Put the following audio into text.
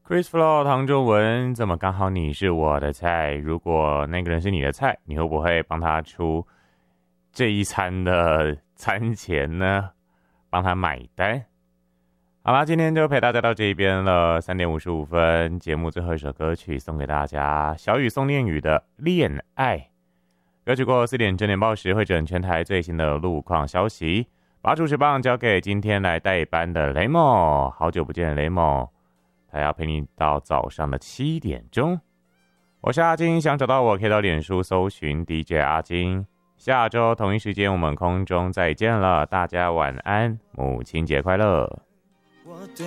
Chris Flow 唐仲文，怎么刚好你是我的菜？如果那个人是你的菜，你会不会帮他出这一餐的餐钱呢？帮他买单？好啦，今天就陪大家到这边了，3:55，节目最后一首歌曲送给大家，小雨宋念宇的《恋爱》。歌曲过后4点整点报时会整全台最新的路况消息，把主持棒交给今天来代班的雷梦，好久不见的雷梦。他要陪你到早上的7点钟。我是阿金，想找到我可以到脸书搜寻 DJ 阿金。下周同一时间我们空中再见了，大家晚安，母亲节快乐。